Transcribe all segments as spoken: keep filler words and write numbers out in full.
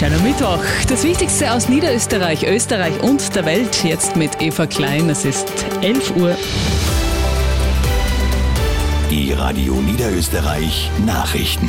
Schöner Mittwoch. Das Wichtigste aus Niederösterreich, Österreich und der Welt. Jetzt mit Eva Klein. Es ist elf Uhr. Die Radio Niederösterreich Nachrichten.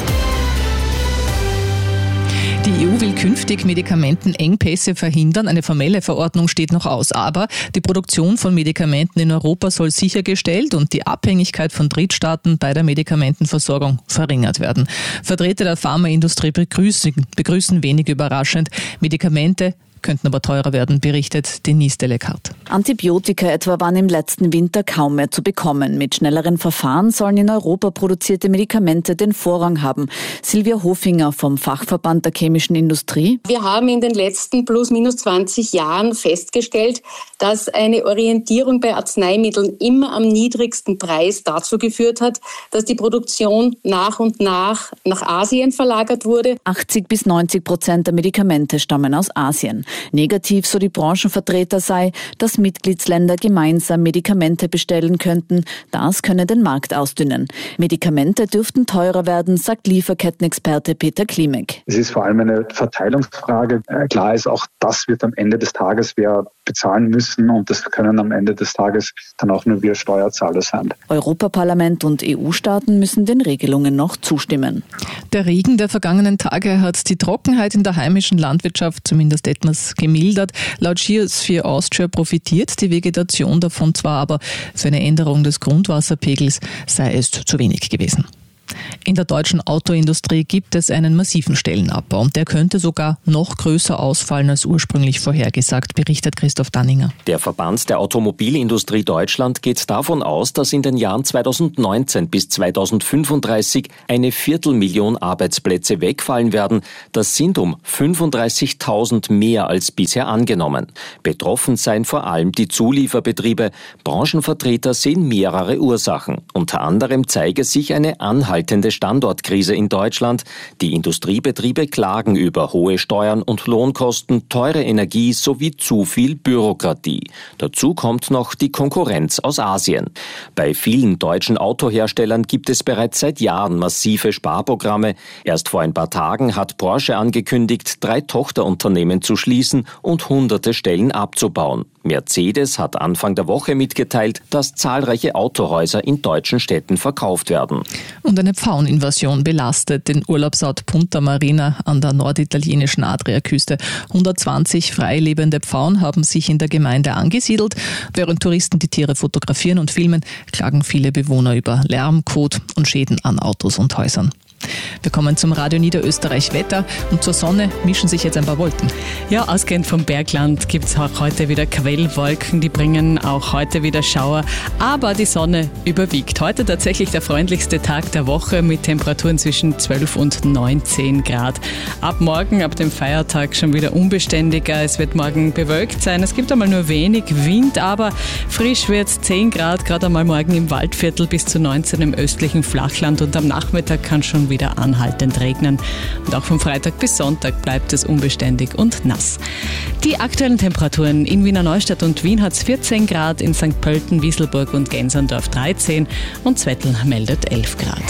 Die E U will künftig Medikamentenengpässe verhindern. Eine formelle Verordnung steht noch aus. Aber die Produktion von Medikamenten in Europa soll sichergestellt und die Abhängigkeit von Drittstaaten bei der Medikamentenversorgung verringert werden. Vertreter der Pharmaindustrie begrüßen, begrüßen wenig überraschend Medikamente, könnten aber teurer werden, berichtet Denise Delecart. Antibiotika etwa waren im letzten Winter kaum mehr zu bekommen. Mit schnelleren Verfahren sollen in Europa produzierte Medikamente den Vorrang haben. Silvia Hofinger vom Fachverband der chemischen Industrie. Wir haben in den letzten plus minus zwanzig Jahren festgestellt, dass eine Orientierung bei Arzneimitteln immer am niedrigsten Preis dazu geführt hat, dass die Produktion nach und nach nach Asien verlagert wurde. achtzig bis neunzig Prozent der Medikamente stammen aus Asien. Negativ, so die Branchenvertreter, sei, dass Mitgliedsländer gemeinsam Medikamente bestellen könnten. Das könne den Markt ausdünnen. Medikamente dürften teurer werden, sagt Lieferkettenexperte Peter Klimek. Es ist vor allem eine Verteilungsfrage. Klar ist auch, das wird am Ende des Tages wer bezahlen müssen und das können am Ende des Tages dann auch nur wir Steuerzahler sein. Europaparlament und E U-Staaten müssen den Regelungen noch zustimmen. Der Regen der vergangenen Tage hat die Trockenheit in der heimischen Landwirtschaft zumindest etwas gemildert. Laut Geosphere Austria profitiert die Vegetation davon zwar, aber für eine Änderung des Grundwasserpegels sei es zu wenig gewesen. In der deutschen Autoindustrie gibt es einen massiven Stellenabbau und der könnte sogar noch größer ausfallen als ursprünglich vorhergesagt, berichtet Christoph Danninger. Der Verband der Automobilindustrie Deutschland geht davon aus, dass in den Jahren zweitausendneunzehn bis zweitausendfünfunddreißig eine Viertelmillion Arbeitsplätze wegfallen werden. Das sind um fünfunddreißigtausend mehr als bisher angenommen. Betroffen seien vor allem die Zulieferbetriebe. Branchenvertreter sehen mehrere Ursachen. Unter anderem zeige sich eine anhaltende Standortkrise in Deutschland. Die Industriebetriebe klagen über hohe Steuern und Lohnkosten, teure Energie sowie zu viel Bürokratie. Dazu kommt noch die Konkurrenz aus Asien. Bei vielen deutschen Autoherstellern gibt es bereits seit Jahren massive Sparprogramme. Erst vor ein paar Tagen hat Porsche angekündigt, drei Tochterunternehmen zu schließen und hunderte Stellen abzubauen. Mercedes hat Anfang der Woche mitgeteilt, dass zahlreiche Autohäuser in deutschen Städten verkauft werden. Und eine Pfaueninvasion belastet den Urlaubsort Punta Marina an der norditalienischen Adriaküste. hundertzwanzig freilebende Pfauen haben sich in der Gemeinde angesiedelt. Während Touristen die Tiere fotografieren und filmen, klagen viele Bewohner über Lärm, Kot und Schäden an Autos und Häusern. Wir kommen zum Radio Niederösterreich Wetter und zur Sonne mischen sich jetzt ein paar Wolken. Ja, ausgehend vom Bergland gibt es auch heute wieder Quellwolken, die bringen auch heute wieder Schauer, aber die Sonne überwiegt. Heute tatsächlich der freundlichste Tag der Woche mit Temperaturen zwischen zwölf und neunzehn Grad. Ab morgen, ab dem Feiertag schon wieder unbeständiger. Es wird morgen bewölkt sein, es gibt einmal nur wenig Wind, aber frisch wird es zehn Grad, gerade einmal morgen im Waldviertel bis zu neunzehn im östlichen Flachland und am Nachmittag kann schon wieder wieder anhaltend regnen. Und auch vom Freitag bis Sonntag bleibt es unbeständig und nass. Die aktuellen Temperaturen in Wiener Neustadt und Wien hat es vierzehn Grad, in Sankt Pölten, Wieselburg und Gensandorf dreizehn und Zwettl meldet elf Grad.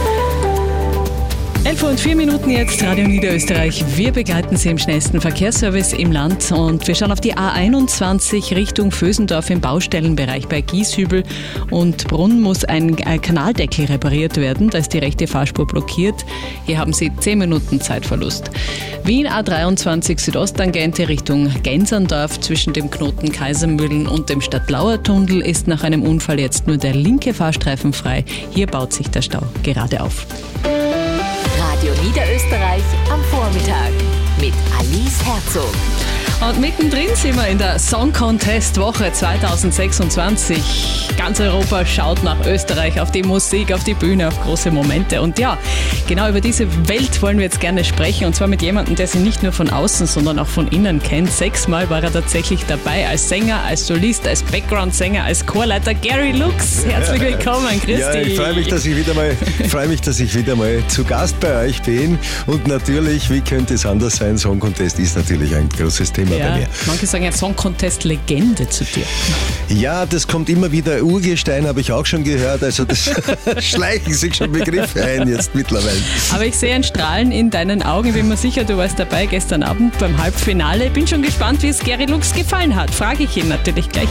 elf Uhr und vier Minuten jetzt, Radio Niederösterreich. Wir begleiten Sie im schnellsten Verkehrsservice im Land und wir schauen auf die A einundzwanzig Richtung Vösendorf im Baustellenbereich bei Gieshübel und Brunn muss ein Kanaldeckel repariert werden. Da ist die rechte Fahrspur blockiert. Hier haben Sie zehn Minuten Zeitverlust. Wien A dreiundzwanzig Südosttangente Richtung Gensandorf zwischen dem Knoten Kaisermühlen und dem Stadtlauer-Tunnel ist nach einem Unfall jetzt nur der linke Fahrstreifen frei. Hier baut sich der Stau gerade auf. Radio Niederösterreich am Vormittag mit Alice Herzog. Und mittendrin sind wir in der Song Contest Woche zweitausendsechsundzwanzig. Ganz Europa schaut nach Österreich, auf die Musik, auf die Bühne, auf große Momente. Und ja, genau über diese Welt wollen wir jetzt gerne sprechen. Und zwar mit jemandem, der sie nicht nur von außen, sondern auch von innen kennt. Sechsmal war er tatsächlich dabei als Sänger, als Solist, als Background-Sänger, als Chorleiter. Gary Lux, herzlich willkommen, Christi. Ja, ich freue mich, dass ich wieder mal, freue mich, dass ich wieder mal zu Gast bei euch bin. Und natürlich, wie könnte es anders sein, Song Contest ist natürlich ein großes Thema Thema ja, bei mir. Manche sagen ja Song-Contest-Legende zu dir. Ja, das kommt immer wieder. Urgestein habe ich auch schon gehört. Also das schleichen sich schon Begriffe ein jetzt mittlerweile. Aber ich sehe ein Strahlen in deinen Augen. Bin mir sicher, du warst dabei gestern Abend beim Halbfinale. Bin schon gespannt, wie es Gary Lux gefallen hat. Frage ich ihn natürlich gleich.